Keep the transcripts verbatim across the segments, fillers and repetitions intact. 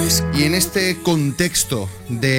Y en este contexto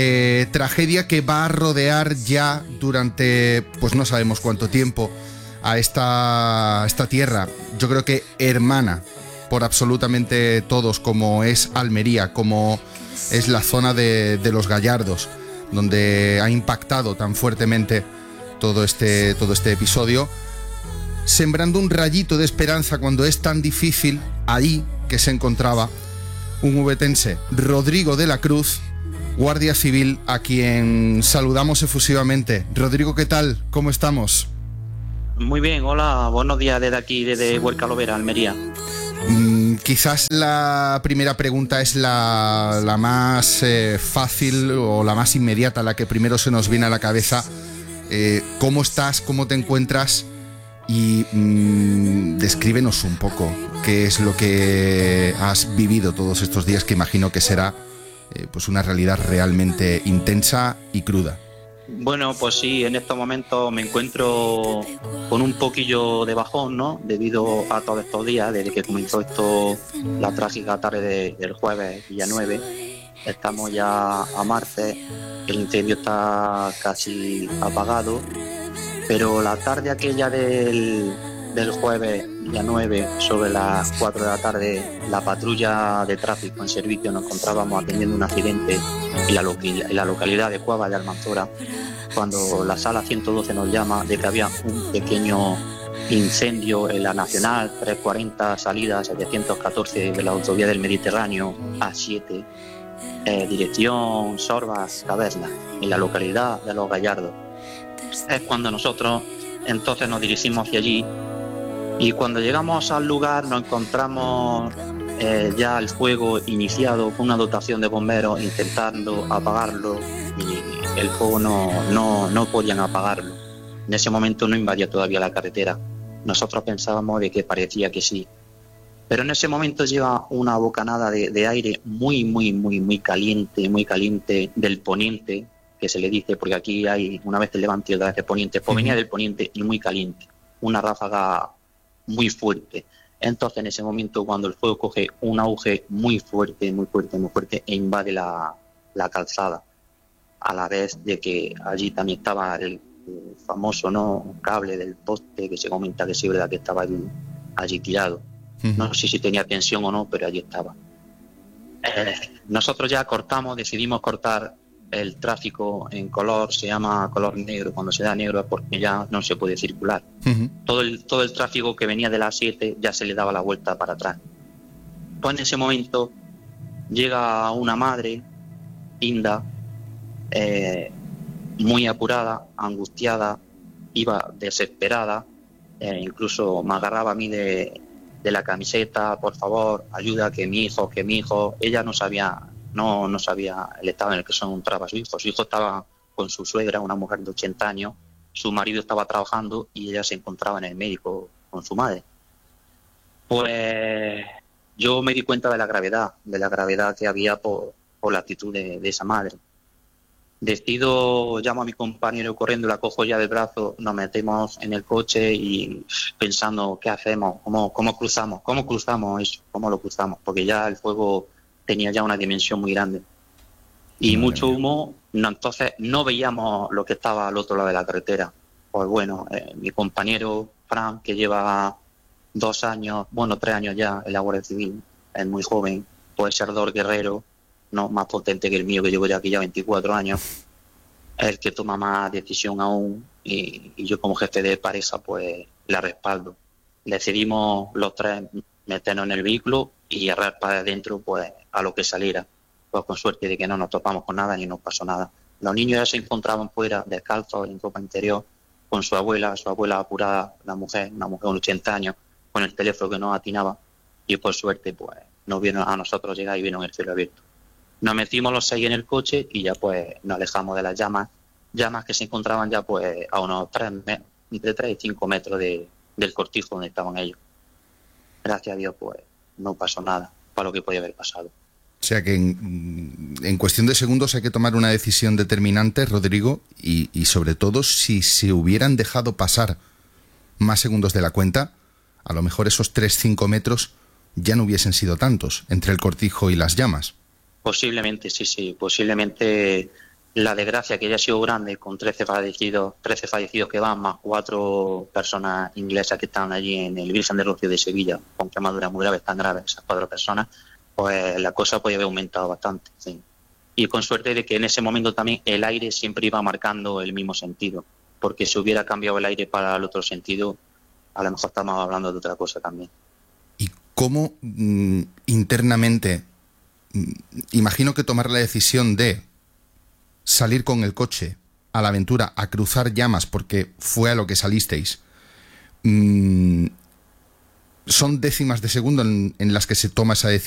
de tragedia que va a rodear ya durante, pues no sabemos cuánto tiempo, a esta, esta tierra, yo creo que hermana por absolutamente todos, como es Almería, como es la zona de, de los Gallardos, donde ha impactado tan fuertemente todo este, todo este episodio, sembrando un rayito de esperanza cuando es tan difícil, ahí que se encontraba un ubetense, Rodrigo de la Cruz, guardia civil, a quien saludamos efusivamente. Rodrigo, ¿qué tal? ¿Cómo estamos? Muy bien, hola, buenos días desde aquí, desde Huerca Lovera, Almería. Mm, quizás la primera pregunta es la, la más eh, fácil o la más inmediata, la que primero se nos viene a la cabeza. Eh, ¿Cómo estás? ¿Cómo te encuentras? Y mmm, descríbenos un poco qué es lo que has vivido todos estos días, que imagino que será eh, pues una realidad realmente intensa y cruda. Bueno, pues sí, en estos momentos me encuentro con un poquillo de bajón, ¿no? Debido a todos estos días, desde que comenzó esto, la trágica tarde de, del jueves, día nueve. Estamos ya a martes, el incendio está casi apagado, pero la tarde aquella del, del jueves, día nueve, sobre las cuatro de la tarde, la patrulla de tráfico en servicio nos encontrábamos atendiendo un accidente en la, en la localidad de Cuava de Almanzora, cuando la sala ciento doce nos llama de que había un pequeño incendio en la Nacional trescientos cuarenta, salida setecientos catorce de la autovía del Mediterráneo A siete, eh, dirección Sorbas, Taberna, en la localidad de Los Gallardos. Es cuando nosotros entonces nos dirigimos hacia allí, y cuando llegamos al lugar nos encontramos eh, ya el fuego iniciado con una dotación de bomberos intentando apagarlo, y el fuego no, no, no podían apagarlo. En ese momento no invadía todavía la carretera. Nosotros pensábamos de que parecía que sí, pero en ese momento lleva una bocanada de, de aire muy, muy, muy, muy caliente, muy caliente del poniente, que se le dice, porque aquí hay una vez el levante y otra vez el poniente, pues venía del poniente y muy caliente, una ráfaga muy fuerte. Entonces en ese momento, cuando el fuego coge un auge muy fuerte, muy fuerte, muy fuerte, e invade la, la calzada, a la vez de que allí también estaba el, el famoso no cable del poste, que se comenta que sí, verdad, que estaba allí, allí tirado. Uh-huh. No sé si tenía tensión o no, pero allí estaba. Eh, nosotros ya cortamos, decidimos cortar el tráfico en color, se llama color negro, cuando se da negro es porque ya no se puede circular. Uh-huh. Todo el, todo el tráfico que venía de las siete ya se le daba la vuelta para atrás. Pues en ese momento llega una madre, Inda, eh, muy apurada, angustiada, iba desesperada, eh, incluso me agarraba a mí de, de la camiseta, por favor, ayuda, que mi hijo, que mi hijo, ella no sabía... No, no sabía el estado en el que se encontraba su hijo. Su hijo estaba con su suegra, una mujer de ochenta años. Su marido estaba trabajando y ella se encontraba en el médico con su madre. Pues yo me di cuenta de la gravedad, de la gravedad que había por, por la actitud de, de esa madre. Decido, llamo a mi compañero corriendo, la cojo ya del brazo, nos metemos en el coche y pensando, ¿qué hacemos? ¿Cómo, cómo cruzamos? ¿Cómo cruzamos eso? ¿Cómo lo cruzamos? Porque ya el fuego tenía ya una dimensión muy grande y Madre mucho humo, no, entonces no veíamos lo que estaba al otro lado de la carretera. Pues bueno, eh, mi compañero Fran, que lleva dos años, bueno, tres años ya en la Guardia Civil, es muy joven, puede ser dos guerrero, no más potente que el mío, que llevo ya aquí ya veinticuatro años, es el que toma más decisión aún, y, y yo como jefe de pareja pues la respaldo. Decidimos los tres meternos en el vehículo y errar para adentro pues a lo que saliera, pues con suerte de que no nos topamos con nada ni nos pasó nada. Los niños ya se encontraban fuera, descalzos, en ropa interior, con su abuela, su abuela apurada, la mujer, una mujer de ochenta años, con el teléfono que no atinaba, y por suerte pues nos vieron a nosotros llegar y vieron el cielo abierto. Nos metimos los seis en el coche y ya pues nos alejamos de las llamas, llamas que se encontraban ya pues a unos tres, entre tres y cinco metros de, del cortijo donde estaban ellos. Gracias a Dios pues no pasó nada para lo que podía haber pasado. O sea que en, en cuestión de segundos hay que tomar una decisión determinante, Rodrigo, y, y sobre todo si se hubieran dejado pasar más segundos de la cuenta, a lo mejor esos tres cinco metros ya no hubiesen sido tantos entre el cortijo y las llamas. Posiblemente, sí, sí, posiblemente la desgracia que haya sido grande con trece fallecidos, trece fallecidos que van, más cuatro personas inglesas que están allí en el Virgen del Rocío de Sevilla, con quemaduras muy graves, tan graves, esas cuatro personas, pues la cosa podía haber aumentado bastante, sí. Y con suerte de que en ese momento también el aire siempre iba marcando el mismo sentido, porque si hubiera cambiado el aire para el otro sentido, a lo mejor estamos hablando de otra cosa también. ¿Y cómo mm, internamente, mm, imagino que tomar la decisión de salir con el coche a la aventura, a cruzar llamas, porque fue a lo que salisteis, mm, son décimas de segundo en, en las que se toma esa decisión?